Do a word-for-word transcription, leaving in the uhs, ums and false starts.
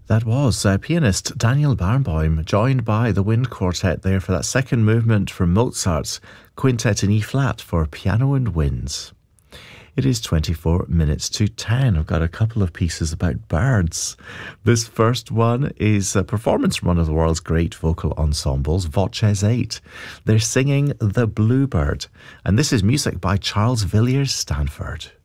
That was uh, pianist Daniel Barenboim, joined by the Wind Quartet there for that second movement from Mozart's Quintet in E-flat for piano and winds. It is twenty-four minutes to ten. I've got a couple of pieces about birds. This first one is a performance from one of the world's great vocal ensembles, Voces eight. They're singing The Bluebird, and this is music by Charles Villiers Stanford.